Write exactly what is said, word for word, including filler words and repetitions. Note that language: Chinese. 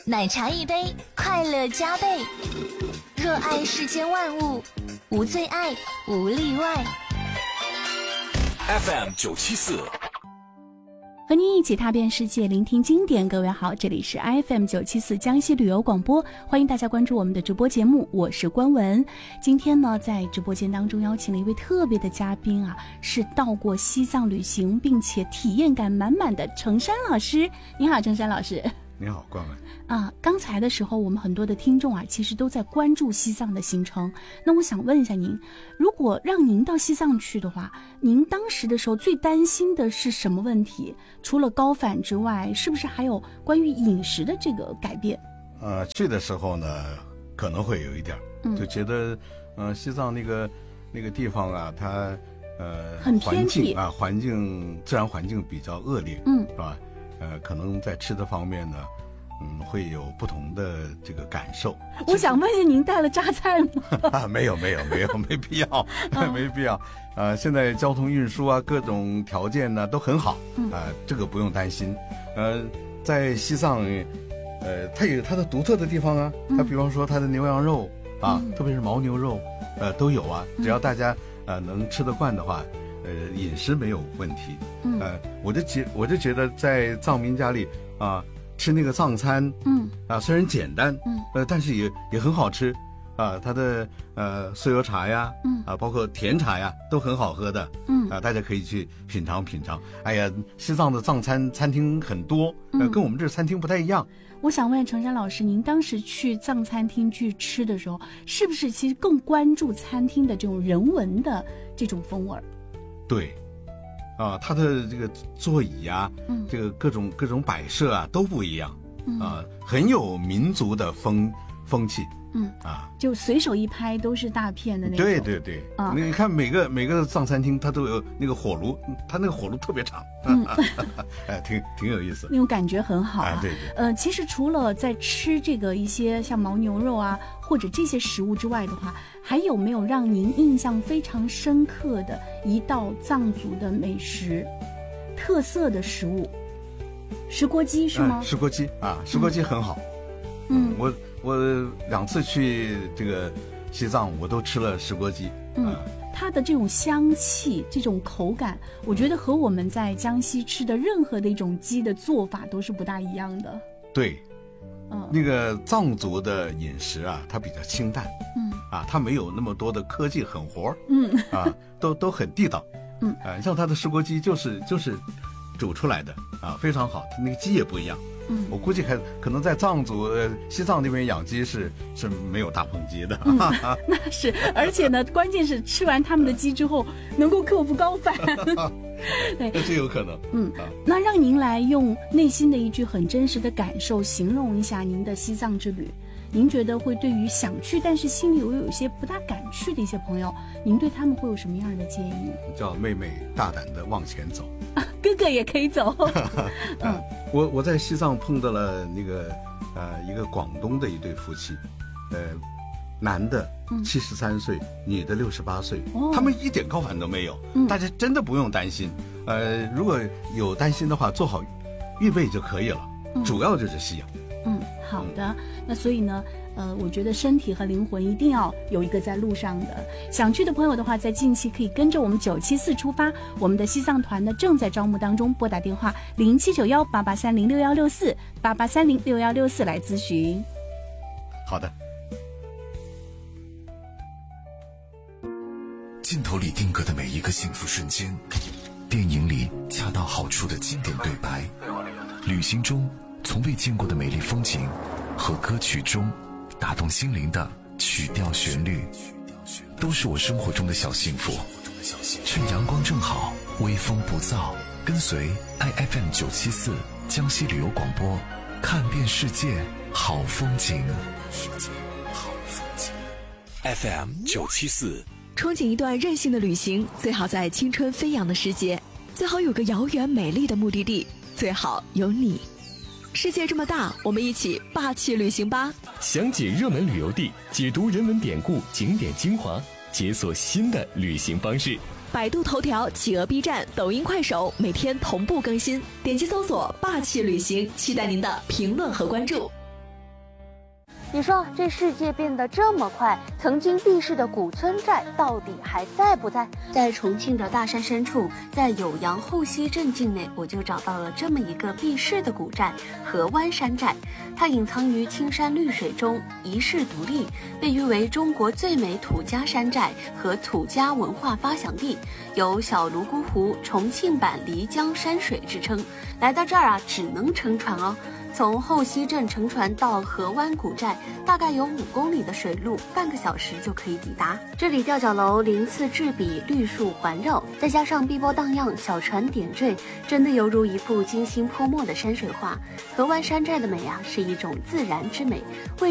奶茶一杯，快乐加倍。热爱世间万物，无最爱，无例外。 F M 九七四， 和您一起踏遍世界，聆听经典。各位好，这里是 F M 九七四江西旅游广播，欢迎大家关注我们的直播节目，我是关文。今天呢，在直播间当中邀请了一位特别的嘉宾啊，是到过西藏旅行并且体验感满满的程山老师。你好，程山老师。 你好，关文。 啊，刚才的时候，我们很多的听众啊，其实都在关注西藏的行程。那我想问一下您，如果让您到西藏去的话，您当时的时候最担心的是什么问题？除了高反之外，是不是还有关于饮食的这个改变？ 呃，去的时候呢，可能会有一点，嗯、就觉得，呃，西藏那个那个地方啊，它呃， 很偏僻环境啊，环境自然环境比较恶劣， 嗯， 是吧？呃，可能在吃的方面呢，嗯，会有不同的这个感受。 我想问一下，您带了榨菜吗？ 啊，没有，没有，没有，没必要，没必要。呃，现在交通运输啊，各种条件呢都很好，啊、 嗯呃，这个不用担心。呃，在西藏，呃，它有它的独特的地方啊，它比方说它的牛羊肉啊， 嗯、 特别是牦牛肉，呃，都有啊。只要大家呃能吃得惯的话。呃，饮食没有问题， 嗯， 呃，我就觉我就觉得在藏民家里啊、呃，吃那个藏餐， 嗯， 啊，虽然简单， 嗯， 呃，但是也也很好吃，啊，它的呃酥油茶呀， 嗯， 啊，包括甜茶呀，都很好喝的， 嗯， 啊，大家可以去品尝品尝。哎呀，西藏的藏餐餐厅很多，呃， 嗯、 跟我们这餐厅不太一样。 我想问程山老师，您当时去藏餐厅去吃的时候，是不是其实更关注餐厅的这种人文的这种风味？ 对，啊，它的这个座椅啊， 嗯， 这个各种各种摆设啊都不一样， 嗯、 啊，很有民族的风风气， 嗯啊，就随手一拍都是大片的那种。 对对对，啊，你看每个每个藏餐厅它都有那个火炉，它那个火炉特别长，嗯，哎，挺挺有意思， 那种感觉很好啊。 啊对对， 呃，其实除了在吃这个一些像牦牛肉啊或者这些食物之外的话，还有没有让您印象非常深刻的一道藏族的美食，特色的食物？石锅鸡是吗？ 啊、石锅鸡啊，石锅鸡很好。 嗯， 我我两次去这个西藏，我都吃了石锅鸡。 嗯， 啊、 它的这种香气、这种口感，我觉得和我们在江西吃的任何的一种鸡的做法都是不大一样的。 对。 嗯， 那个藏族的饮食啊，它比较清淡， 嗯， 啊，它没有那么多的科技狠活， 嗯， 啊，都都很地道， 嗯， 啊，像它的石锅鸡就是就是煮出来的啊，非常好，它那个鸡也不一样， 嗯， 我估计还可能在藏族呃西藏那边养鸡是是没有大棚鸡的， 嗯，那是，而且呢，关键是吃完他们的鸡之后能够克服高反。对， 这是有可能。 嗯，那让您来用内心的一句很真实的感受形容一下您的西藏之旅，您觉得会对于想去但是心里又有一些不大敢去的一些朋友，您对他们会有什么样的建议？ 叫妹妹大胆的往前走， 啊、哥哥也可以走。 嗯，我我在西藏碰到了那个呃一个广东的一对夫妻，呃。男的七十三岁，女的六十八岁，他们一点高反都没有， 嗯、 大家真的不用担心。呃，如果有担心的话，做好预备就可以了。嗯、主要就是吸氧。 嗯，好的。嗯、那所以呢，呃，我觉得身体和灵魂一定要有一个在路上的。想去的朋友的话，在近期可以跟着我们九七四出发。我们的西藏团呢正在招募当中，拨打电话零七九幺八八三零六幺六四八八三零六幺六四来咨询。 好的。 镜头里定格的每一个幸福瞬间，电影里恰到好处的经典对白，旅行中从未见过的美丽风景，和歌曲中打动心灵的曲调旋律，都是我生活中的小幸福。趁阳光正好，微风不燥，跟随 I F M 九七四江西旅游广播，看遍世界好风景。世界好风景 F M 九七四。 憧憬一段任性的旅行，最好在青春飞扬的时节，最好有个遥远美丽的目的地，最好有你。世界这么大，我们一起霸气旅行吧！ 详解热门旅游地，解读人文典故、景点精华，解锁新的旅行方式。 百度头条、企鹅 B 站、抖音、快手每天同步更新，点击搜索“霸气旅行”，期待您的评论和关注。 你说这世界变得这么快，曾经避世的古村寨到底还在不在？ 在重庆的大山深处，在酉阳后溪镇境内，我就找到了这么一个避世的古寨——河湾山寨。它隐藏于青山绿水中，遗世独立，被誉为中国最美土家山寨和土家文化发祥地，有小泸沽湖、重庆版漓江山水之称。来到这儿啊，只能乘船哦。从后溪镇乘船到河湾古寨，大概有五公里的水路，半个小时就可以抵达。这里吊脚楼鳞次栉比，绿树环绕，再加上碧波荡漾，小船点缀，真的犹如一幅精心泼墨的山水画。河湾山寨的美啊，是一种自然之美。为